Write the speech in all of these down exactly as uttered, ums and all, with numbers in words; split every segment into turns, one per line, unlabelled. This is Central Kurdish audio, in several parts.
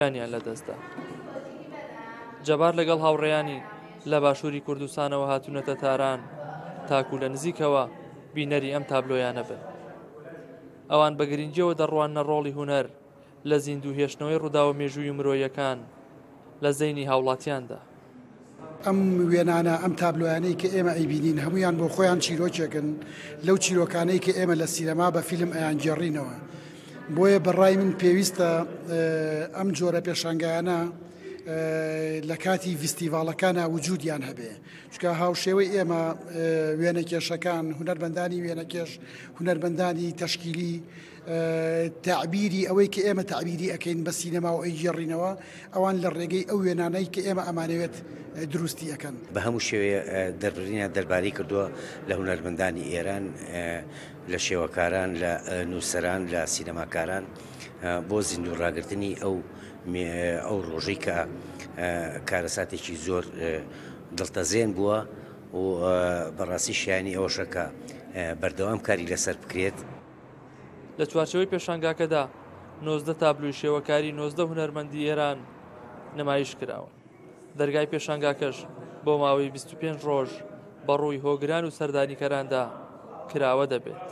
یانیان لەدەستدا. جەبار لەگەڵ هاوڕێیانی لە باشووری کوردستانەوە هاتوونەتە تاران تاکو لە نزیکەوە بینەری ئەم تابلۆیانە بن. ئەوان بە گرنگیەوە دەڕوانە ڕۆڵی هونەر لە زیندوو هێشتنەوەی ڕووداوە مێژووی مرۆیەکان لە زەینی هاوڵاتیاندا.
ئەم وێنانە ئەم تابلۆیانەی کە ئێمە ئەیبینین هەمویان بۆ خۆیان چیرۆکێکن لەو چیرۆکانەی کە ئێمە لە سینەما بە فیلم ئەیان جێڕینەوە. بۆیە بەڕای من پێویستە ئەم جۆرە پێشانگایانە لە کاتی ڤیستیڤاڵەکانە وجودیان هەبێ، چکە هاوشێوەی ئێمە وێنەکێشەکان هونەربەندانی وێنەکێش هونەربەندانی تەشکیلی تعبیری ئەوەی کە ئێمە تعبیری ئەەکەین بە سینەما و ئەی گێڕینەوە ئەوان لە ڕێگەی ئەو وێنانەی کە ئێمە ئەمانەوێت دروستی ئەەکەن.
بە هەموو شێوەیە دەربڕینە دەربارەی کردووە لە هونەرمەندانی ئێران، لە شێوەکاران، لە نووسەران، لە سینەماکاران بۆ زیندوو ڕاگررتنی ئەو ئەو ڕۆژەی کە کارەساتێکی زۆر دڵتەزێن بووە و بەڕاستی شایانی ئەوەشە کە بەردەوام کاری لەسەر بکرێت.
لە چوارچەوەی پێشانگاکەدا نۆزدە تابلوی شێوەکاری نۆزدە هونەرمەندی ئێران نمایش کراوە. دەرگای پێشانگاکەش بۆ ماوەی بیست و پێنج ڕۆژ بەڕووی هۆگران و سەردانیکەراندا کراوە دەبێت.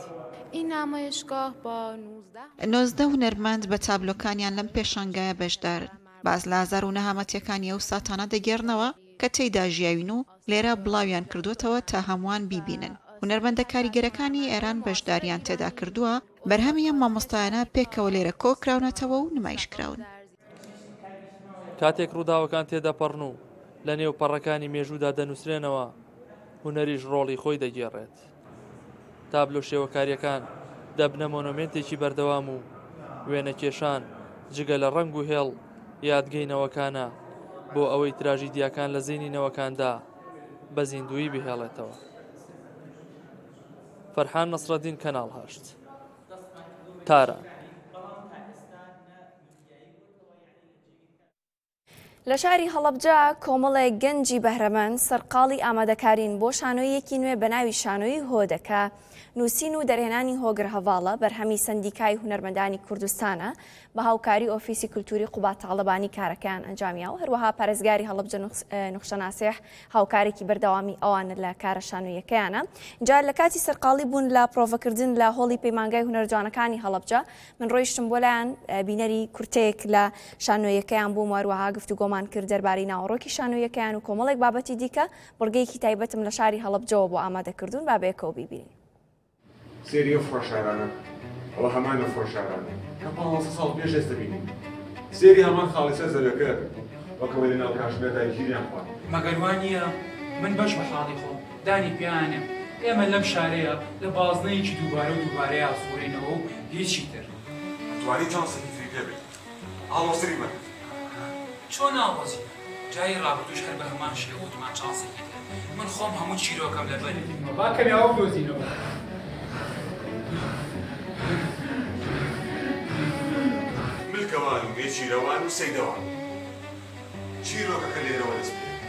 نۆزدە هونەرمەند بە تابلۆکانیان لەم پێشانگایە بەشدارن. باز لە ئازار و نەهامەتیەکانی ئەو ساتانە دەگێڕنەوە کە تێیدا ژیاوین و لێرە بڵاویان کردوێتەوە تا هەمووان بیبینن. هونەرمەندە کاریگەرەکانی ئێران بەشداریان تێدا کردووە، بەرهەمی ئەم مامۆستایانە پێکەوە لێرە کۆکراونەتەوە و نمایش کراون.
کاتێک ڕووداوەکان تێدەپەڕن و لە نێو پەڕەکانی مێژوودا دەنووسرێنەوە هونەریش ڕۆڵی خۆی دەگێڕێت. تابلۆ شێوەکاریەکان دەبنە مۆنۆمنتێکی بەردەوام و وێنەکێشان جگە لە ڕنگ و هێڵ یادگەینەوەکانە بۆ ئەوەی تراژیدیاکان لە زینینەوەکاندا بە زیندوی بهێڵێتەوە. فەرحان نەسرەدین، کەناڵ هەشت، تاران.
لە شاری هەڵەبجە کۆمەڵێک گەنجی بەهرەمەند سەرقاڵی ئامادەکارین بۆ شانۆیەکی نوێ بەناوی شانۆی هۆدەکە نووسین و دەرهێنانی هۆگر هەڤاڵە بەرهەمی سەندیکای هونەرمەندانی کوردستانە بە هاوکاری ئۆفیسی کولتوری قوبات تاڵەبانی کارەکان ئەنجامیا و هەروەها پارێزگاری هەڵەبجە نوخشەناسیح هاوکارێکی بەردەوامی ئەوانە لە کارە شانۆیەکەیانە. جا لە کاتی سەرقاڵی بوون لە پرۆڤەکردن لە هۆڵی پەیمانگای هونەرجوانەکانی هەڵەبجە من ڕۆیشتم بۆ لایەن بینەری کورتەیەک لە شانۆیەکەیان بووم، وەروەها گفتوگۆمان کرد دەربارەی ناوەڕۆکی شانۆیەکەیان و کۆمەڵێک بابەتی دیکە بڕگەیەکی تایبەتم لە شاری هەڵەبجەوە بۆ ئامادەکردوون بابەیەکەوە بیبینین.
سێری ئەو فڕۆشارانە ئەوە هەمانە فڕۆشارانە کە پانزە ساڵ پێش ئێستا بینین. سێری هەمان خاڵیسە زەرەکە وەکەوە لە ناو کاشمێردای گیریان خوارد.
مەگەر وانە من بەش بە حاڵی خۆم دانی پیانە ئێمە لەم شارەیە لە بازنەیەکی دووبارە و دووبارەیە ئاسوورینەوە و هیچی تر.
توانی چانسێکی تری پێ بێت. ئاڵۆسری من.
چۆن ئاوازی؟ جای ڕابردوش هەر بە هەمان شێوە وتمان چانسێکی تر. من خۆم هەموو چیرۆکەم لەبەری.
باکەمی ئەو دۆزینەوە.
ملکەوان و بێچیرەوان و سەیدەوان چیرۆکەکە لێرەوە دەست